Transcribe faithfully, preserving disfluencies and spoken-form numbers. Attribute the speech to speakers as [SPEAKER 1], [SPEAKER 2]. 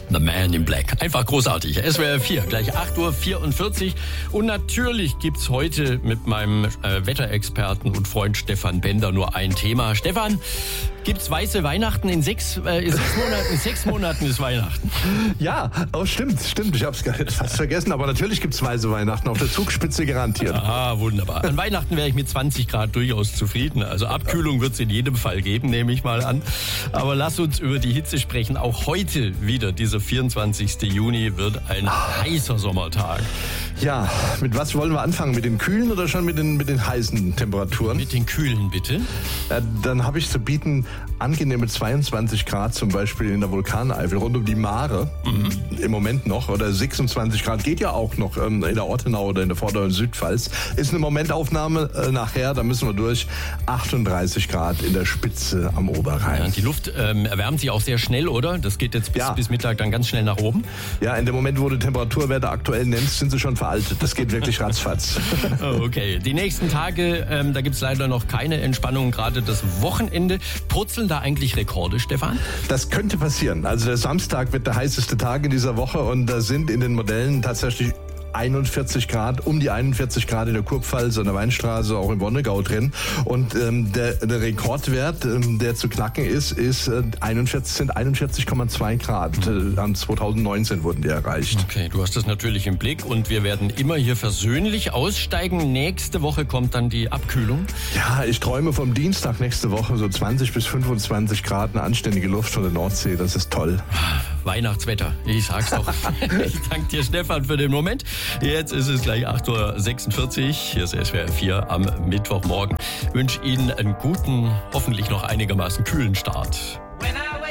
[SPEAKER 1] The Man in Black. Einfach großartig. S W R vier, gleich acht Uhr vierundvierzig. Und natürlich gibt's heute mit meinem äh, Wetterexperten und Freund Stefan Bender nur ein Thema. Stefan, gibt's weiße Weihnachten? In sechs, äh, in sechs Monaten, in sechs Monaten ist Weihnachten.
[SPEAKER 2] Ja, oh, stimmt, stimmt. Ich hab's gerade fast vergessen. Aber natürlich gibt's weiße Weihnachten. Auf der Zugspitze garantiert.
[SPEAKER 1] Ah, wunderbar. An Weihnachten wäre ich mit zwanzig Grad durchaus zufrieden. Also Abkühlung wird's in jedem Fall geben, nehme ich mal an. Aber lass uns über die Hitze sprechen. Auch heute wieder, dieser vierundzwanzigsten Juni, wird ein heißer Sommertag.
[SPEAKER 2] Ja, mit was wollen wir anfangen? Mit den kühlen oder schon mit den, mit den heißen Temperaturen?
[SPEAKER 1] Mit den kühlen, bitte.
[SPEAKER 2] Äh, dann habe ich zu bieten angenehme zweiundzwanzig Grad, zum Beispiel in der Vulkaneifel, rund um die Mare, mhm. im Moment noch. Oder sechsundzwanzig Grad, geht ja auch noch ähm, in der Ortenau oder in der Vorderen Südpfalz. Ist eine Momentaufnahme äh, nachher, da müssen wir durch. achtunddreißig Grad in der Spitze am Oberrhein.
[SPEAKER 1] Ja, und die Luft ähm, erwärmt sich auch sehr schnell, oder? Das geht jetzt bis,
[SPEAKER 2] ja.
[SPEAKER 1] bis Mittag dann ganz schnell nach oben.
[SPEAKER 2] Ja, in dem Moment, wo du Temperaturwerte aktuell nennst, sind sie schon veraltet. Das geht wirklich ratzfatz.
[SPEAKER 1] Okay, die nächsten Tage, ähm, da gibt's leider noch keine Entspannung. Gerade das Wochenende. Purzeln da eigentlich Rekorde, Stefan?
[SPEAKER 2] Das könnte passieren. Also der Samstag wird der heißeste Tag in dieser Woche und da sind in den Modellen tatsächlich einundvierzig Grad, um die einundvierzig Grad in der Kurpfalz, an der Weinstraße, auch im Wonnegau drin. Und ähm, der, der Rekordwert, ähm, der zu knacken ist, ist äh, einundvierzig, sind einundvierzig Komma zwei Grad. Äh, am zweitausendneunzehn wurden die erreicht.
[SPEAKER 1] Okay, du hast das natürlich im Blick und wir werden immer hier versöhnlich aussteigen. Nächste Woche kommt dann die Abkühlung.
[SPEAKER 2] Ja, ich träume vom Dienstag nächste Woche so zwanzig bis fünfundzwanzig Grad, eine anständige Luft von der Nordsee. Das ist toll.
[SPEAKER 1] Weihnachtswetter, ich sag's doch. Ich danke dir, Stefan, für den Moment. Jetzt ist es gleich acht Uhr sechsundvierzig. Hier ist S W R vier am Mittwochmorgen. Ich wünsche Ihnen einen guten, hoffentlich noch einigermaßen kühlen Start.